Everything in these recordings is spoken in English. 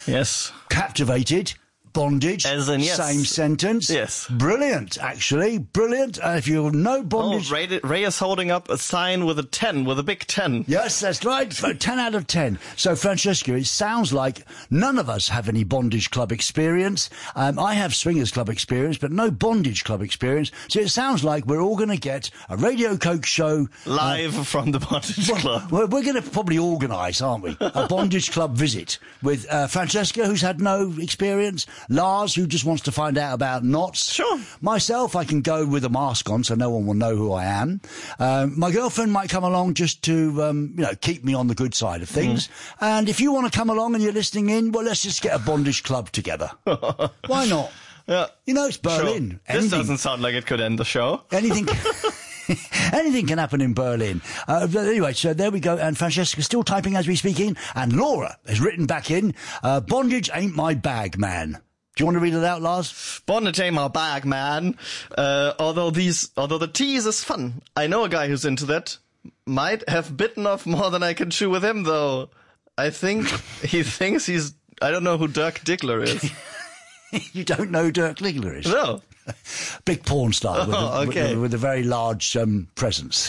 Yes. Captivated. Bondage. As in, yes. Same sentence. Yes. Brilliant, actually. Brilliant. If you know bondage... Ray is holding up a sign with a 10, with a big 10. Yes, that's right. So 10 out of 10. So, Francesca, it sounds like none of us have any bondage club experience. I have swingers club experience, but no bondage club experience. So it sounds like we're all going to get a Radio Coke show... Live from the bondage club. We're going to probably organise, aren't we? A bondage club visit with Francesca, who's had no experience... Lars, who just wants to find out about knots. Sure. Myself, I can go with a mask on so no one will know who I am. My girlfriend might come along just to, keep me on the good side of things. And if you want to come along and you're listening in, well, let's just get a bondage club together. Why not? Yeah. You know, it's Berlin. Sure. This doesn't sound like it could end the show. Anything... Anything can happen in Berlin. But anyway, so there we go. And Francesca's still typing as we speak in. And Laura has written back in, bondage ain't my bag, man. Do you want to read it out, Lars? Bondage ain't my bag, man. Although the tease is fun. I know a guy who's into that. Might have bitten off more than I can chew with him, though. I think he thinks I don't know who Dirk Diggler is. You don't know who Dirk Diggler is? No. Big porn star with a very large presence.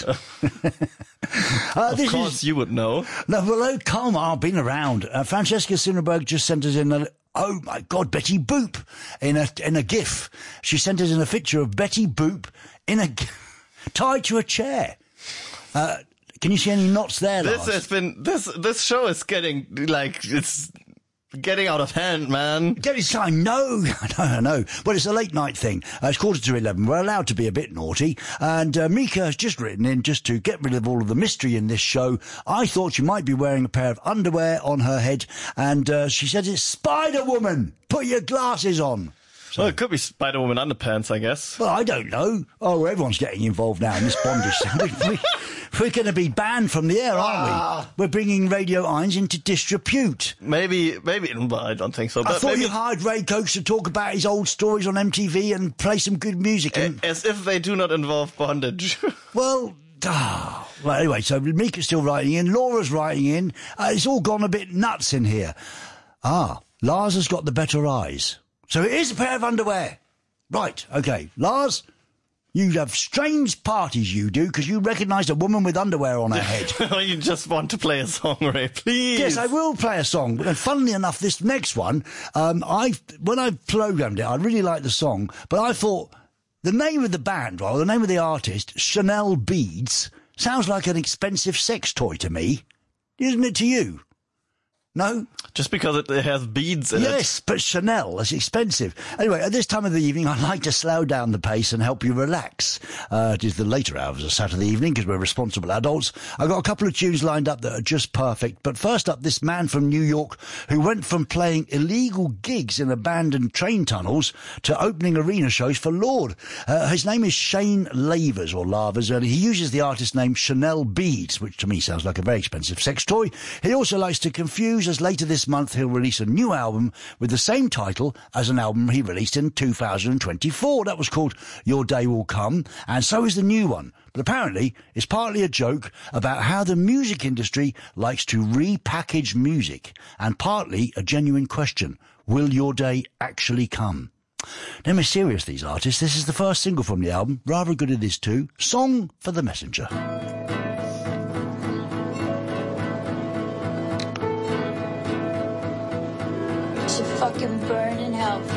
Of course you would know. No, well, come on, I've been around. Francesca Sinnerberg just sent us in oh my God, Betty Boop in a GIF. She sent us in a picture of Betty Boop tied to a chair. Can you see any knots there, Lars? This show is getting it's getting out of hand, man. I know. Well, it's a late night thing. It's 11:15. We're allowed to be a bit naughty. And Mika has just written in, just to get rid of all of the mystery in this show, I thought you might be wearing a pair of underwear on her head. And she says it's Spider-Woman. Put your glasses on. So, well, it could be Spider-Woman underpants, I guess. Well, I don't know. Oh, everyone's getting involved now in this bondage. We're going to be banned from the air, aren't we? We're bringing Radio Irons into disrepute. Maybe, but I don't think so. I thought you hired Ray Coates to talk about his old stories on MTV and play some good music. As if they do not involve bondage. Well, anyway, so Mika's still writing in. Laura's writing in. It's all gone a bit nuts in here. Lars has got the better eyes. So it is a pair of underwear. Right, okay. Lars, you have strange parties, you do, because you recognised a woman with underwear on her head. You just want to play a song, Ray, please. Yes, I will play a song. And funnily enough, this next one, when I programmed it, I really liked the song, but I thought the name of the band, the name of the artist, Chanel Beads, sounds like an expensive sex toy to me. Isn't it to you? No? Just because it has beads in it. Yes, but Chanel is expensive. Anyway, at this time of the evening, I'd like to slow down the pace and help you relax. It is the later hours of Saturday evening because we're responsible adults. I've got a couple of tunes lined up that are just perfect. But first up, this man from New York who went from playing illegal gigs in abandoned train tunnels to opening arena shows for Lord. His name is Shane Lavers, and he uses the artist name Chanel Beads, which to me sounds like a very expensive sex toy. He also likes to confuse, as later this month he'll release a new album with the same title as an album he released in 2024. That was called Your Day Will Come, and so is the new one. But apparently it's partly a joke about how the music industry likes to repackage music, and partly a genuine question. Will your day actually come? They're mysterious, these artists. This is the first single from the album. Rather good it is too. Song for the Messenger. Should fucking burn in hell